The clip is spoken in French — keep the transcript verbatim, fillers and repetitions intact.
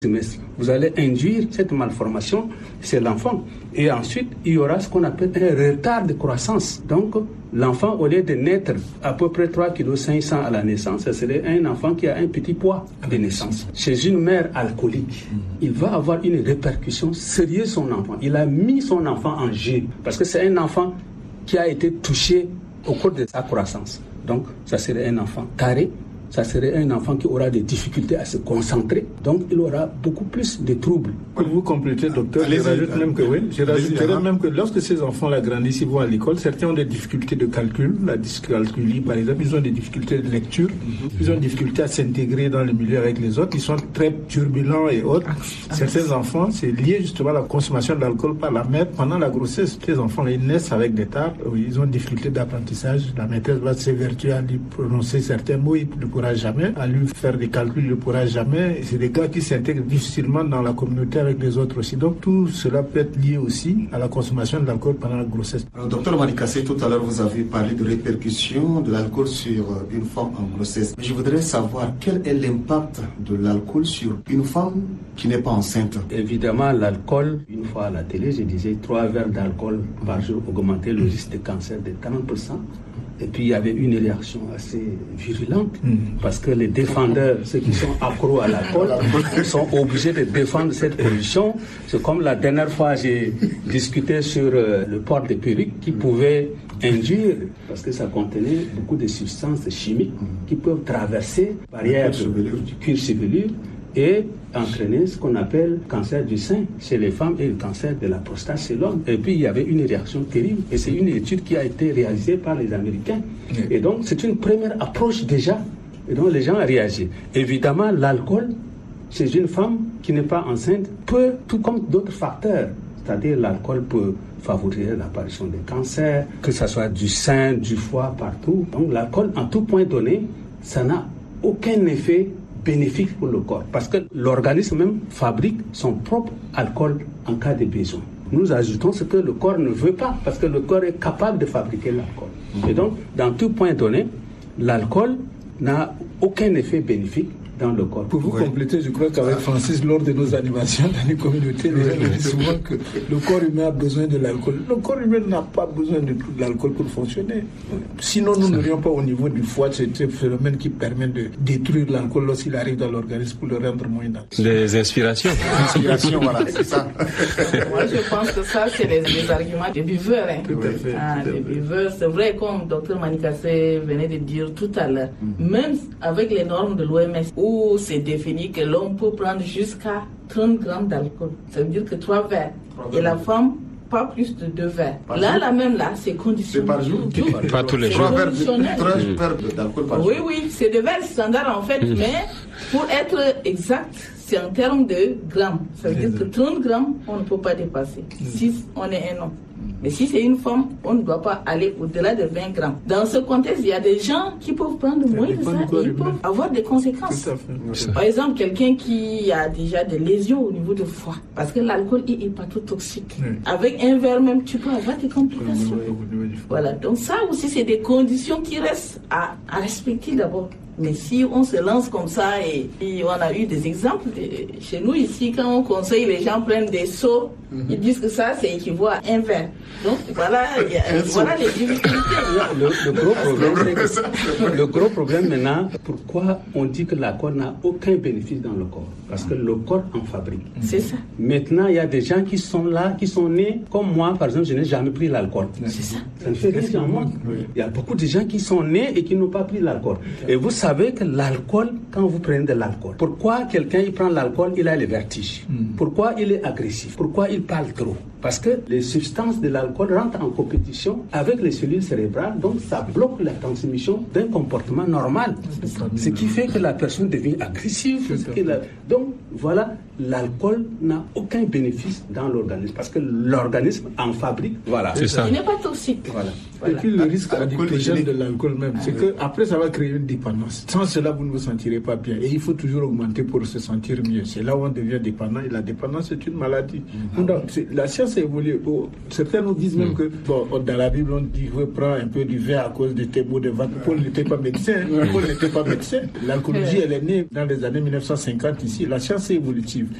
Vous allez induire cette malformation chez l'enfant. Et ensuite, il y aura ce qu'on appelle un retard de croissance. Donc, l'enfant, au lieu de naître à peu près trois virgule cinq kilos à la naissance, ce serait un enfant qui a un petit poids de naissance. Chez une mère alcoolique, il va avoir une répercussion sérieuse sur son enfant. Il a mis son enfant en jeu parce que c'est un enfant qui a été touché au cours de sa croissance. Donc, ça serait un enfant carré. Ça serait un enfant qui aura des difficultés à se concentrer. Donc, il aura beaucoup plus de troubles. Pour vous compléter, docteur, je rajoute même que, oui, je rajouterais même que lorsque ces enfants-là grandissent, ils vont à l'école, certains ont des difficultés de calcul, la dyscalculie par exemple, ils ont des difficultés de lecture, mm-hmm. ils ont des difficultés à s'intégrer dans le milieu avec les autres, ils sont très turbulents et autres. Ah, certains ah, enfants, c'est lié justement à la consommation d'alcool par la mère pendant la grossesse. Ces enfants-là, ils naissent avec des tares, ils ont des difficultés d'apprentissage, la maîtresse va s'évertuer à lui prononcer certains mots, il ne pourra jamais, à lui faire des calculs, il ne pourra jamais. Et c'est des gars qui s'intègrent difficilement dans la communauté avec les autres aussi. Donc tout cela peut être lié aussi à la consommation de l'alcool pendant la grossesse. Alors, docteur Manikassé, tout à l'heure vous avez parlé de répercussions de l'alcool sur une femme en grossesse. Mais je voudrais savoir quel est l'impact de l'alcool sur une femme qui n'est pas enceinte. Évidemment, l'alcool, une fois à la télé, je disais trois verres d'alcool par jour augmentaient le risque de cancer de quarante pour cent. Et puis il y avait une réaction assez virulente mmh. parce que les défendeurs, ceux qui sont accros à l'alcool, sont obligés de défendre cette position. C'est comme la dernière fois j'ai discuté sur euh, le port des perruques qui pouvait induire, parce que ça contenait beaucoup de substances chimiques qui peuvent traverser la barrière du cuir chevelu et entraîner ce qu'on appelle cancer du sein chez les femmes et le cancer de la prostate chez l'homme. Et puis il y avait une réaction terrible et c'est une étude qui a été réalisée par les Américains. Et donc c'est une première approche déjà. Et donc les gens ont réagi. Évidemment, l'alcool chez une femme qui n'est pas enceinte peut, tout comme d'autres facteurs, c'est-à-dire l'alcool peut favoriser l'apparition des cancers, que ce soit du sein, du foie, partout. Donc l'alcool, en tout point donné, ça n'a aucun effet bénéfique pour le corps, parce que l'organisme même fabrique son propre alcool en cas de besoin. Nous ajoutons ce que le corps ne veut pas, parce que le corps est capable de fabriquer l'alcool. Mmh. Et donc, dans tout point donné, l'alcool n'a aucun effet bénéfique dans le corps. Pour vous oui. compléter, je crois qu'avec Francis, lors de nos animations dans les communautés, les gens disent souvent que le corps humain a besoin de l'alcool. Le corps humain n'a pas besoin de tout de l'alcool pour fonctionner. Sinon, nous n'aurions pas au niveau du foie ce phénomène qui permet de détruire l'alcool lorsqu'il arrive dans l'organisme pour le rendre moins dangereux. Des inspirations. Inspirations, voilà, c'est ça. Moi, je pense que ça, c'est les, les arguments des buveurs. Hein. Tout à fait. Ah, tout à les fait. buveurs, c'est vrai, comme docteur Manikassé venait de dire tout à l'heure, mm-hmm. même avec les normes de l'O M S, où c'est défini que l'homme peut prendre jusqu'à trente grammes d'alcool. Ça veut dire que trois verres. Et la femme, pas plus de deux verres. Par là, jour? Là même, là, c'est conditionnel. C'est par jour? Pas, pas tous les jours. Trois verres d'alcool par jour. Oui, oui, c'est des verres standards en fait, mmh. mais pour être exact, c'est en termes de grammes. Ça veut dire que trente grammes, on ne peut pas dépasser. Mmh. Si on est un homme. Mais si c'est une femme, on ne doit pas aller au-delà de vingt grammes. Dans ce contexte, il y a des gens qui peuvent prendre moins de ça et ils peuvent avoir des conséquences. Par exemple, quelqu'un qui a déjà des lésions au niveau du foie, parce que l'alcool est hépatotoxique. Oui. Avec un verre même, tu peux avoir des complications. Voilà, donc ça aussi, c'est des conditions qui restent à, à respecter d'abord. Mais si on se lance comme ça, et, et on a eu des exemples de, chez nous ici, quand on conseille, les gens prennent des seaux, mm-hmm. ils disent que ça, c'est équivaut à un verre. Donc voilà, y a, voilà les difficultés. Le, le, gros problème, que, le gros problème maintenant, pourquoi on dit que l'alcool n'a aucun bénéfice dans le corps? Parce que le corps en fabrique. C'est ça. Maintenant, il y a des gens qui sont là, qui sont nés, comme moi, par exemple, je n'ai jamais pris l'alcool. C'est ça. Ça ne fait rien en moi. Il y a beaucoup de gens qui sont nés et qui n'ont pas pris l'alcool. Et vous savez que l'alcool, quand vous prenez de l'alcool, pourquoi quelqu'un il prend l'alcool, il a le vertige? Mm. Pourquoi il est agressif? Pourquoi il parle trop? Parce que les substances de l'alcool rentrent en compétition avec les cellules cérébrales, donc ça bloque la transmission d'un comportement normal. Ce qui fait que la personne devient agressive. Donc voilà, l'alcool n'a aucun bénéfice dans l'organisme parce que l'organisme en fabrique. Voilà. C'est ça. Il n'est pas toxique. Voilà. Voilà. Et puis le risque addictogène de l'alcool même, c'est que après ça va créer une dépendance. Sans cela, vous ne vous sentirez pas bien. Et il faut toujours augmenter pour se sentir mieux. C'est là où on devient dépendant. Et la dépendance, c'est une maladie. Mm-hmm. Donc, c'est, la science science évolue. Oh, certains nous disent même mm. que bon, dans la Bible, on dit reprends un peu du vin à cause de tes maux de ventre. Paul n'était pas médecin. Paul n'était pas médecin. L'alcoolologie, elle est née dans les années mille neuf cent cinquante ici. La science est évolutive.